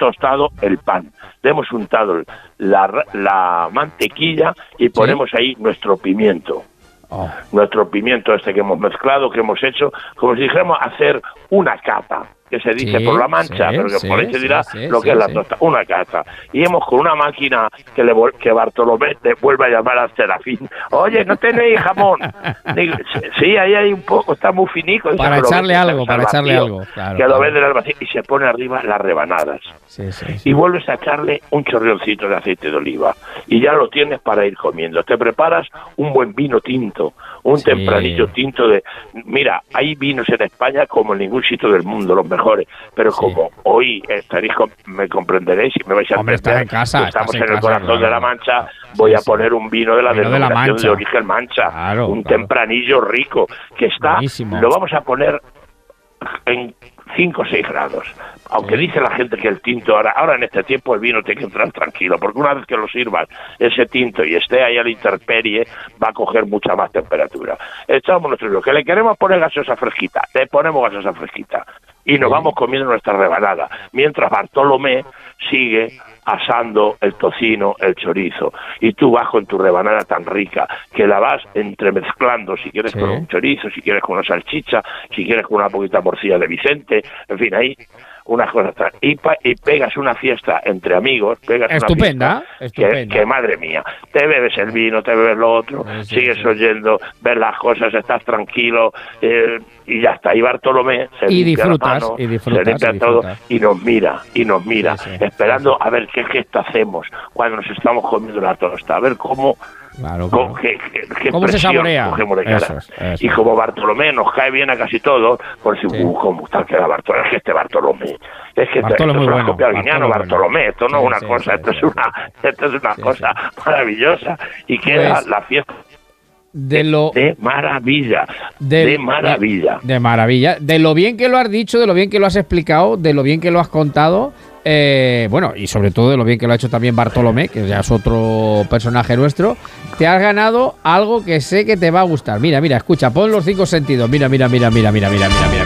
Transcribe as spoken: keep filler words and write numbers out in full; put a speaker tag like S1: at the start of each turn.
S1: tostado el pan, le hemos untado la, la mantequilla y ponemos ¿Sí? ahí nuestro pimiento. Oh. Nuestro pimiento este que hemos mezclado, que hemos hecho, como si dijéramos hacer una capa, que se dice sí, por la mancha, sí, pero que sí, por ahí se dirá sí, lo sí, que sí, es la sí. tosta, una capa. Y hemos con una máquina que le que Bartolomé te vuelve a llamar a Serafín. Oye, ¿no tenéis jamón? Digo, sí, ahí hay un poco, está muy finico.
S2: Para echarle algo, para echarle algo.
S1: Claro, que claro. lo venden al vacío y se pone arriba las rebanadas.
S2: Sí, sí, sí.
S1: Y vuelves a echarle un chorrioncito de aceite de oliva. Y ya lo tienes para ir comiendo. Te preparas un buen vino tinto, un sí. tempranillo tinto de... Mira, hay vinos en España como en ningún sitio del mundo, los mejores, pero sí. como hoy estaréis, me comprenderéis y me vais a
S2: Hombre, entender,
S1: en
S2: casa,
S1: estamos en,
S2: en
S1: el
S2: casa,
S1: corazón
S2: claro.
S1: de la Mancha, voy sí, a poner un vino de la
S2: vino
S1: denominación
S2: de, la
S1: de origen Mancha,
S2: claro,
S1: un
S2: claro.
S1: tempranillo rico, que está,
S2: Buenísimo.
S1: Lo vamos a poner en cinco o seis grados. Aunque sí. dice la gente que el tinto, ahora ahora en este tiempo el vino tiene que entrar tranquilo, porque una vez que lo sirvas, ese tinto y esté ahí a la intemperie, va a coger mucha más temperatura. Echamos nuestro vino, que le queremos poner gaseosa fresquita, le ponemos gaseosa fresquita, y nos sí. vamos comiendo nuestra rebanada, mientras Bartolomé sigue asando el tocino, el chorizo, y tú vas con tu rebanada tan rica que la vas entremezclando, si quieres sí. con un chorizo, si quieres con una salchicha, si quieres con una poquita morcilla de Vicente, en fin, ahí unas cosas y, pa, y pegas una fiesta entre amigos, pegas
S2: estupenda,
S1: una fiesta
S2: estupenda.
S1: Que, que madre mía, te bebes el vino, te bebes lo otro, sí, sí, sigues sí. oyendo, ves las cosas, estás tranquilo eh, y ya está. Y Bartolomé se
S2: y
S1: limpia
S2: disfrutas,
S1: la mano,
S2: y disfrutas,
S1: se limpia
S2: y
S1: todo
S2: disfrutas.
S1: y nos mira, y nos mira, sí, sí, esperando sí, sí. a ver qué gesto hacemos cuando nos estamos comiendo la tosta, a ver cómo
S2: Claro, claro.
S1: Qué, qué, qué
S2: ¿Cómo se saborea?
S1: Eso es, eso. Y como Bartolomé nos cae bien a casi todos, por si, sí. uh, ¿cómo tal queda Bartolomé? Es que este Bartolomé, es que
S2: Bartolo
S1: esto, esto es una copia
S2: bueno,
S1: Arguiñano, Bartolomé, esto no sí, es una
S2: sí,
S1: cosa,
S2: sí,
S1: esto,
S2: sí,
S1: es una, esto es una
S2: sí,
S1: cosa
S2: sí.
S1: maravillosa y queda
S2: pues,
S1: la fiesta
S2: de, lo,
S1: de maravilla, de, de maravilla.
S2: De, de maravilla, de lo bien que lo has dicho, de lo bien que lo has explicado, de lo bien que lo has contado. Eh, bueno, y sobre todo de lo bien que lo ha hecho también Bartolomé, que ya es otro personaje nuestro, te has ganado algo que sé que te va a gustar. Mira, mira, escucha, pon los cinco sentidos. Mira, mira, mira, mira, mira, mira, mira, mira.